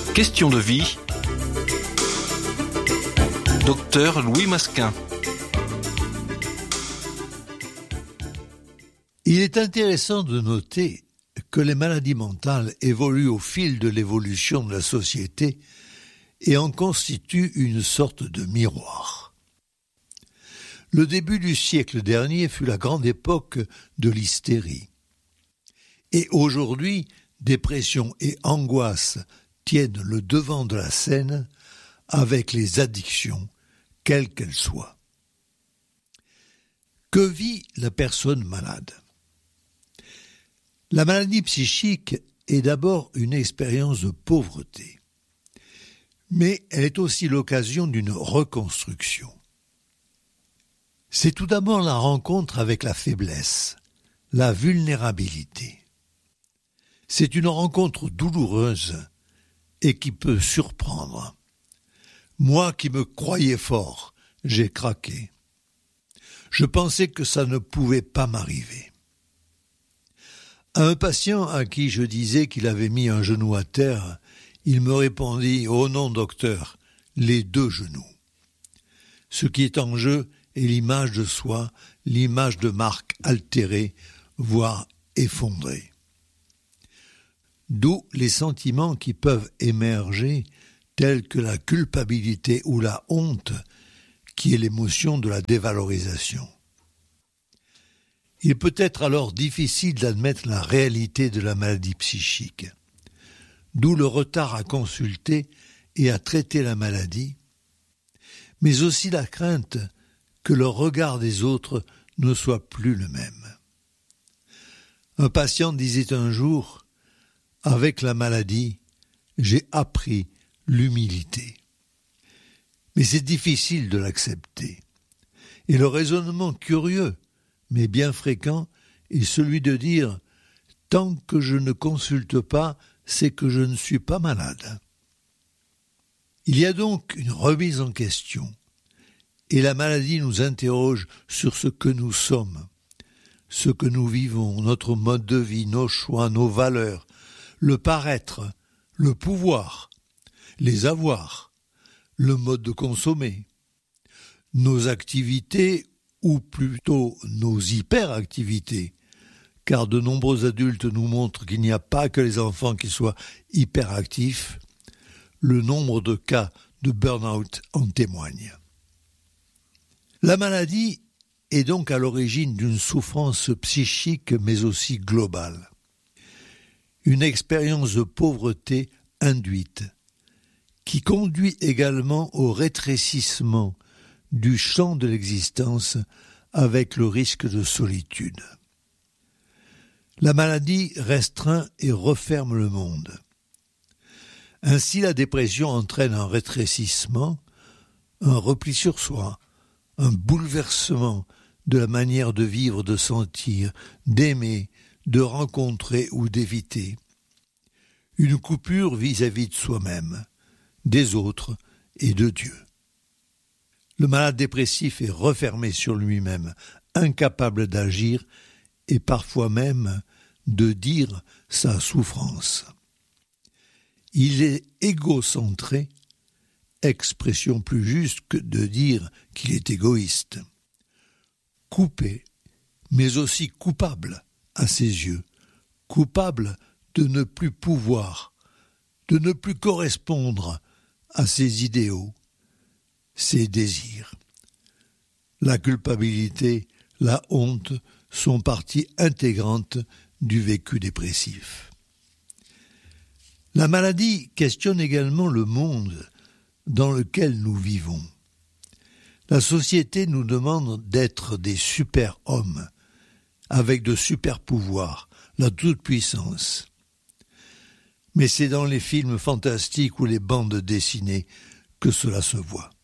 Question de vie. Docteur Louis Masquin. Il est intéressant de noter que les maladies mentales évoluent au fil de l'évolution de la société et en constituent une sorte de miroir. Le début du siècle dernier fut la grande époque de l'hystérie. Et aujourd'hui, dépression et angoisse tiennent le devant de la scène avec les addictions, quelles qu'elles soient. Que vit la personne malade ? La maladie psychique est d'abord une expérience de pauvreté, mais elle est aussi l'occasion d'une reconstruction. C'est tout d'abord la rencontre avec la faiblesse, la vulnérabilité. C'est une rencontre douloureuse et qui peut surprendre. Moi qui me croyais fort, j'ai craqué. Je pensais que ça ne pouvait pas m'arriver. À un patient à qui je disais qu'il avait mis un genou à terre, il me répondit « Oh non, docteur, les deux genoux ». Ce qui est en jeu est l'image de soi, l'image de marque altérée, voire effondrée. D'où les sentiments qui peuvent émerger, tels que la culpabilité ou la honte, qui est l'émotion de la dévalorisation. Il peut être alors difficile d'admettre la réalité de la maladie psychique, d'où le retard à consulter et à traiter la maladie, mais aussi la crainte que le regard des autres ne soit plus le même. Un patient disait un jour « Avec la maladie, j'ai appris l'humilité ». Mais c'est difficile de l'accepter. Et le raisonnement curieux, mais bien fréquent, est celui de dire « Tant que je ne consulte pas, c'est que je ne suis pas malade ». Il y a donc une remise en question. Et la maladie nous interroge sur ce que nous sommes, ce que nous vivons, notre mode de vie, nos choix, nos valeurs, le paraître, le pouvoir, les avoirs, le mode de consommer, nos activités ou plutôt nos hyperactivités, car de nombreux adultes nous montrent qu'il n'y a pas que les enfants qui soient hyperactifs. Le nombre de cas de burn-out en témoigne. La maladie est donc à l'origine d'une souffrance psychique mais aussi globale. Une expérience de pauvreté induite qui conduit également au rétrécissement du champ de l'existence avec le risque de solitude. La maladie restreint et referme le monde. Ainsi, la dépression entraîne un rétrécissement, un repli sur soi, un bouleversement de la manière de vivre, de sentir, d'aimer, de rencontrer ou d'éviter. Une coupure vis-à-vis de soi-même, des autres et de Dieu. Le malade dépressif est refermé sur lui-même, incapable d'agir et parfois même de dire sa souffrance. Il est égocentré, expression plus juste que de dire qu'il est égoïste. Coupé, mais aussi coupable à ses yeux, coupable de ne plus pouvoir, de ne plus correspondre à ses idéaux, ses désirs. La culpabilité, la honte sont partie intégrante du vécu dépressif. La maladie questionne également le monde dans lequel nous vivons. La société nous demande d'être des super-hommes, avec de super-pouvoirs, la toute-puissance. Mais c'est dans les films fantastiques ou les bandes dessinées que cela se voit.